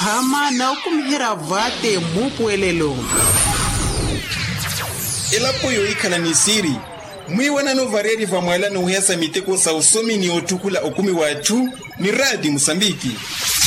phama na ukumhera vate mupuelelo. Elapo yo ikala ni siri. Mwiwana no vareri vamwala no hesa miteko sa usomi ni otukula okumi watu ni radi Msambiki.